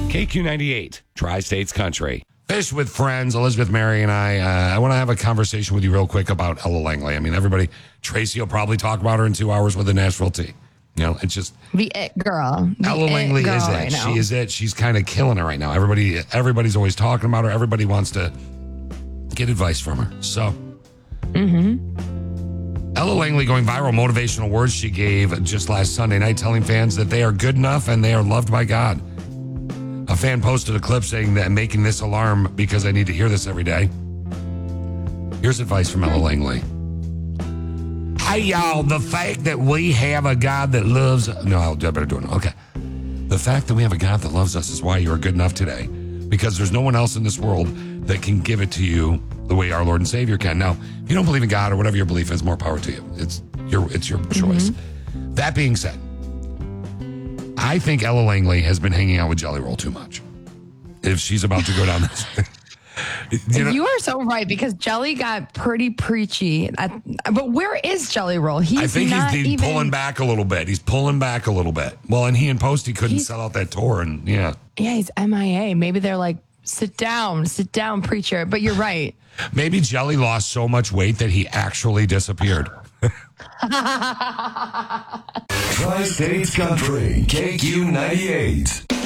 KQ98, Tri-States Country. Fish with Friends, Elizabeth, Mary, and I want to have a conversation with you real quick about Ella Langley. I mean, everybody, Tracy will probably talk about her in 2 hours with the Nashville tea. You know, it's just the it girl. Ella Langley is it. Right, she is it. She's kind of killing it right now. Everybody's always talking about her. Everybody wants to get advice from her. So, Ella Langley going viral, motivational words she gave just last Sunday night, telling fans that they are good enough and they are loved by God. A fan posted a clip saying that I'm making this alarm because I need to hear this every day. Here's advice from Ella Langley. Hey, y'all, the fact that we have a God that loves... No, I better do it. Okay. The fact that we have a God that loves us is why you are good enough today. Because there's no one else in this world that can give it to you the way our Lord and Savior can. Now, if you don't believe in God or whatever your belief is, more power to you. It's your choice. That being said, I think Ella Langley has been hanging out with Jelly Roll too much. If she's about to go down this... You are so right, because Jelly got pretty preachy. But where is Jelly Roll? I think he's pulling back a little bit. He's pulling back a little bit. Well, and he and Posty couldn't sell out that tour, and yeah. Yeah, he's MIA. Maybe they're like, sit down, preacher. But you're right. Maybe Jelly lost so much weight that he actually disappeared. Tri-States Country, KQ98.